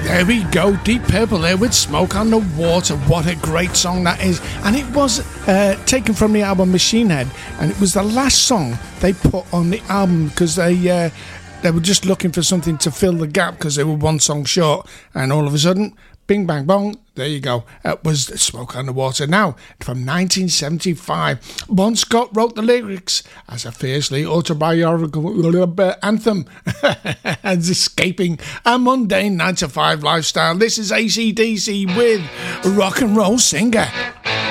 There we go, Deep Purple there with Smoke on the Water. What a great song that is. And it was taken from the album Machine Head, and it was the last song they put on the album because they were just looking for something to fill the gap because they were one song short, and all of a sudden, bing bang bong, there you go. It was Smoke on the Water. Now, from 1975, Bon Scott wrote the lyrics as a fiercely autobiographical anthem as escaping a mundane 9-to-5 lifestyle. This is AC/DC with Rock and Roll Singer.